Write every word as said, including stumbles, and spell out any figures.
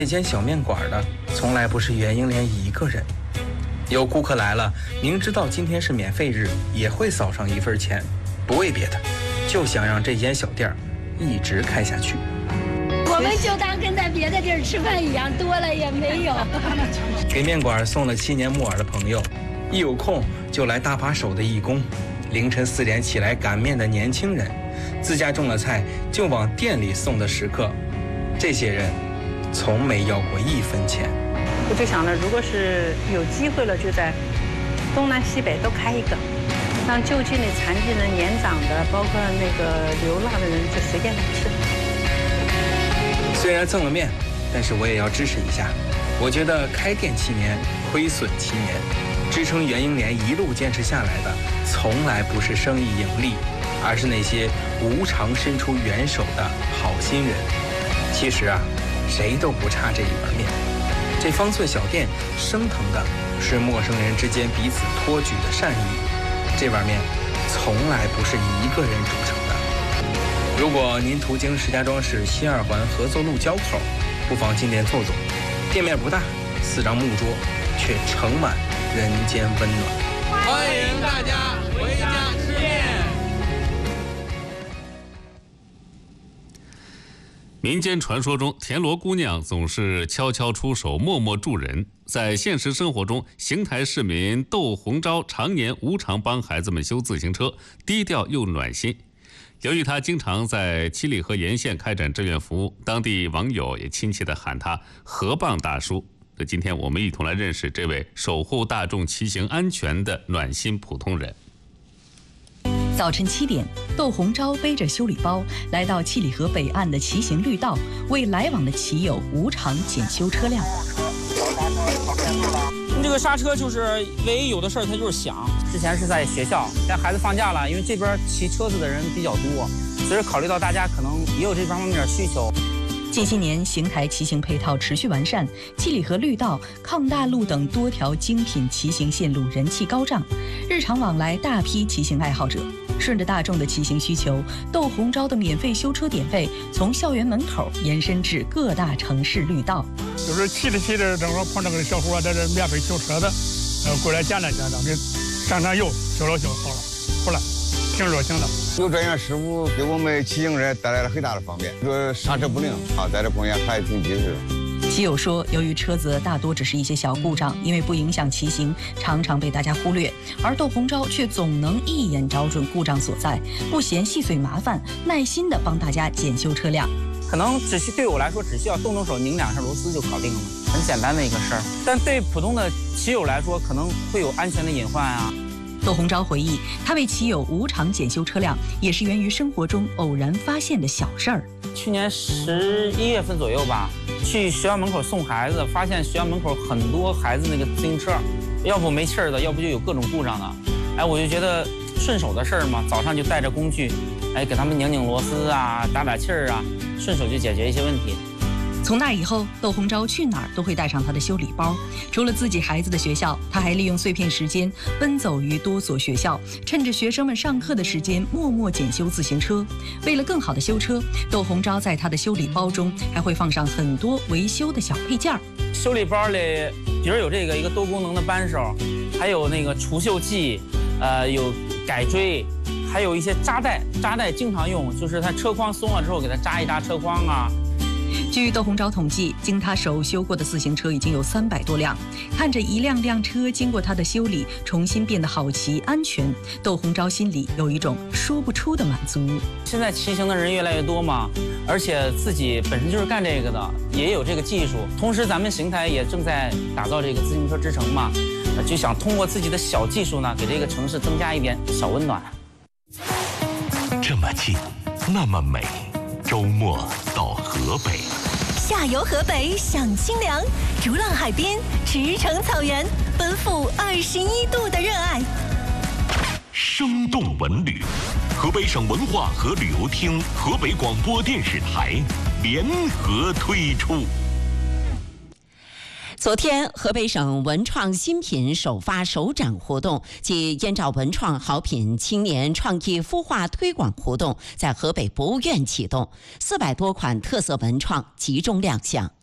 这间小面馆的从来不是袁英莲一个人，有顾客来了，明知道今天是免费日，也会扫上一份钱，不为别的，就想让这间小店一直开下去。 我们就当跟在别的地儿吃饭一样，多了也没有。 给面馆送了七年木耳的朋友，一有空就来搭把手的义工，凌晨四点起来擀面的年轻人，自家种了菜就往店里送的食客，这些人从没要过一分钱。 我就想着，如果是有机会了，就在东南西北都开一个，让就近的残疾人、年长的，包括那个流浪的人，就随便来吃。 虽然赠了面，但是我也要支持一下。我觉得开店七年，亏损七年，支撑袁英莲一路坚持下来的，从来不是生意盈利，而是那些无偿伸出援手的好心人。其实啊，谁都不差这一碗面。这方寸小店升腾的是陌生人之间彼此托举的善意。这碗面从来不是一个人煮成的。如果您途经石家庄市西二环合作路交口，不妨进店坐坐。店面不大，四张木桌，却盛满人间温暖。 欢迎大家回家吃面。 民间传说中，田螺姑娘总是悄悄出手，默默助人。在现实生活中，邢台市民窦洪昭常年无偿帮孩子们修自行车，低调又暖心。由于他经常在七里河沿线开展志愿服务，当地网友也亲切地喊他“河蚌大叔”。那今天我们一同来认识这位守护大众骑行安全的暖心普通人。 早晨七点，窦洪昭背着修理包来到七里河北岸的骑行绿道，为来往的骑友无偿检修车辆。 这个刹车就是唯一有的事儿，它就是响。之前是在学校，现在孩子放假了，因为这边骑车子的人比较多，所以考虑到大家可能也有这方面的需求。 近些年，邢台骑行配套持续完善，七里河绿道、抗大路等多条精品骑行线路人气高涨，日常往来大批骑行爱好者。顺着大众的骑行需求，窦洪昭的免费修车点位从校园门口延伸至各大城市绿道。 有时候骑着骑着，正好碰到个小伙在这免费修车的，呃，过来讲讲讲讲，给上上油，修了修好了，好了，挺热情的。 有专业师傅给我们骑行人带来了很大的方便，说刹车不灵啊，在这方面还挺及时。 骑友说，由于车子大多只是一些小故障，因为不影响骑行，常常被大家忽略，而窦洪昭却总能一眼找准故障所在，不嫌细碎麻烦，耐心地帮大家检修车辆。 可能只需对我来说，只需要动动手拧两下螺丝就搞定了，很简单的一个事儿。但对普通的骑友来说，可能会有安全的隐患啊。 窦洪昭回忆，他为骑友无偿检修车辆，也是源于生活中偶然发现的小事儿。 去年十一月份左右吧，去学校门口送孩子，发现学校门口很多孩子那个自行车，要不没气儿的，要不就有各种故障的。哎，我就觉得顺手的事儿嘛，早上就带着工具，哎，给他们拧拧螺丝啊，打打气儿啊，顺手就解决一些问题。 从那以后，窦洪昭去哪儿都会带上他的修理包。除了自己孩子的学校，他还利用碎片时间奔走于多所学校，趁着学生们上课的时间，默默检修自行车。为了更好的修车，窦洪昭在他的修理包中还会放上很多维修的小配件。 修理包里，比如有这个一个多功能的扳手，还有那个除锈剂，呃，有改锥，还有一些扎带。扎带经常用，就是它车筐松了之后，给它扎一扎车筐啊。 据窦洪昭统计，经他手修过的自行车已经有三百多辆。看着一辆辆车经过他的修理，重新变得好骑、安全，窦洪昭心里有一种说不出的满足。 现在骑行的人越来越多嘛，而且自己本身就是干这个的，也有这个技术。同时，咱们邢台也正在打造这个自行车之城嘛，就想通过自己的小技术呢，给这个城市增加一点小温暖。 这么近，那么美，周末到河北。 下游河北享清凉，逐浪海边，驰骋草原，奔赴二十一度的热爱。 生动文旅，河北省文化和旅游厅、河北广播电视台联合推出。 昨天，河北省文创新品首发首展活动及燕赵文创好品青年创意孵化推广活动在河北博物院启动，四百多款特色文创集中亮相。